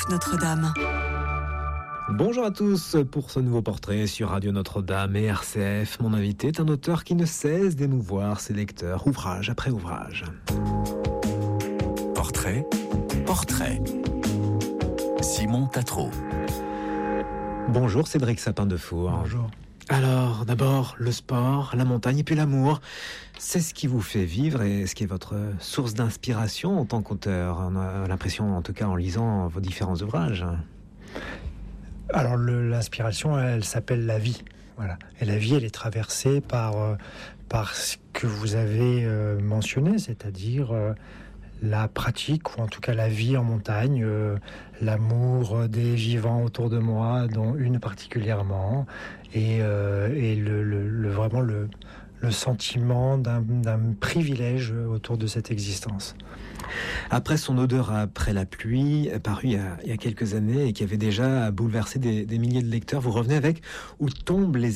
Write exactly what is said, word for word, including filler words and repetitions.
Notre-Dame. Bonjour à tous pour ce nouveau portrait sur Radio Notre-Dame et R C F. Mon invité est un auteur qui ne cesse d'émouvoir ses lecteurs, ouvrage après ouvrage. Portrait, portrait. Simon Tatro. Bonjour Cédric Sapin de Four. Bonjour. Alors, d'abord, le sport, la montagne et puis l'amour. C'est ce qui vous fait vivre et ce qui est votre source d'inspiration en tant qu'auteur. On a l'impression, en tout cas en lisant vos différents ouvrages. Alors le, l'inspiration, elle s'appelle la vie. Voilà. Et la vie, elle est traversée par, euh, par ce que vous avez euh, mentionné, c'est-à-dire euh, la pratique, ou en tout cas la vie en montagne, euh, l'amour des vivants autour de moi, dont une particulièrement, et, euh, et le, le, le, vraiment le, le sentiment d'un, d'un privilège autour de cette existence. Après son odeur après la pluie, paru il y a, il y a quelques années et qui avait déjà bouleversé des, des milliers de lecteurs, vous revenez avec Où tombent les